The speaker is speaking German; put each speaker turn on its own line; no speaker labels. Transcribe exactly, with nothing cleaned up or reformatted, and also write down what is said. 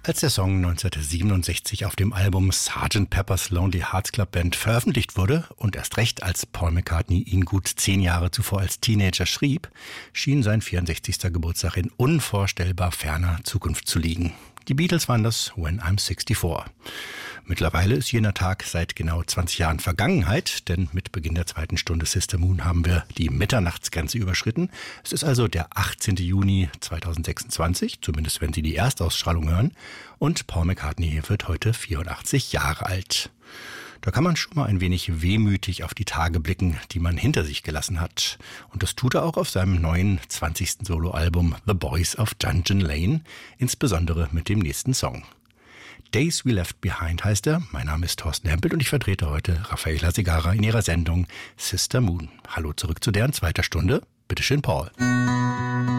Als der Song neunzehnhundertsiebenundsechzig auf dem Album Sergeant Pepper's Lonely Hearts Club Band veröffentlicht wurde und erst recht als Paul McCartney ihn gut zehn Jahre zuvor als Teenager schrieb, schien sein vierundsechzigster Geburtstag in unvorstellbar ferner Zukunft zu liegen. Die Beatles waren das When I'm sixty-four. Mittlerweile ist jener Tag seit genau zwanzig Jahren Vergangenheit, denn mit Beginn der zweiten Stunde Sister Moon haben wir die Mitternachtsgrenze überschritten. Es ist also der achtzehnten Juni zweitausendsechsundzwanzig, zumindest wenn Sie die Erstausstrahlung hören, und Paul McCartney wird heute vierundachtzig Jahre alt. Da kann man schon mal ein wenig wehmütig auf die Tage blicken, die man hinter sich gelassen hat. Und das tut er auch auf seinem neuen zwanzigsten Soloalbum The Boys of Dungeon Lane, insbesondere mit dem nächsten Song. Days We Left Behind heißt er. Mein Name ist Thorsten Hempel und ich vertrete heute Raffaella Segarra in ihrer Sendung Sister Moon. Hallo zurück zu deren zweiter Stunde. Bitteschön, Paul.